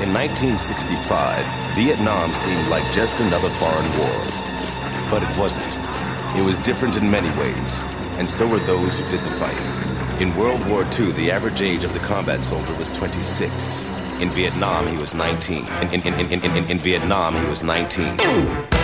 In 1965, Vietnam seemed like just another foreign war. But it wasn't. It was different in many ways, and so were those who did the fighting. In World War II, the average age of the combat soldier was 26. In Vietnam, he was 19. In Vietnam, he was 19.